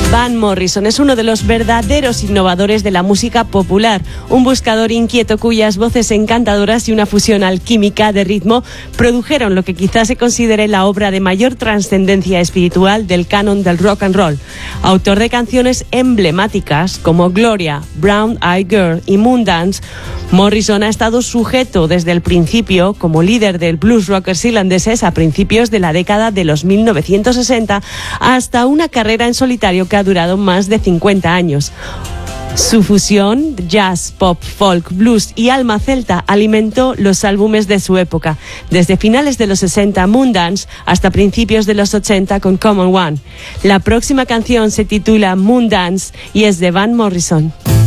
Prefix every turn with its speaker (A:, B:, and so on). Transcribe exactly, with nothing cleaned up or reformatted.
A: Van Morrison es uno de los verdaderos innovadores de la música popular, un buscador inquieto cuyas voces encantadoras y una fusión alquímica de ritmo produjeron lo que quizás se considere la obra de mayor trascendencia espiritual del canon del rock and roll. Autor de canciones emblemáticas como Gloria, Brown Eyed Girl y Moondance, Morrison ha estado sujeto desde el principio como líder del blues rockers irlandeses a principios de la década de los mil novecientos sesenta hasta una carrera en solitario que ha durado más de cincuenta años. Su fusión, jazz, pop, folk, blues y alma celta alimentó los álbumes de su época, desde finales de los sesenta, Moondance, hasta principios de los ochenta con Common One. La próxima canción se titula Moondance y es de Van Morrison.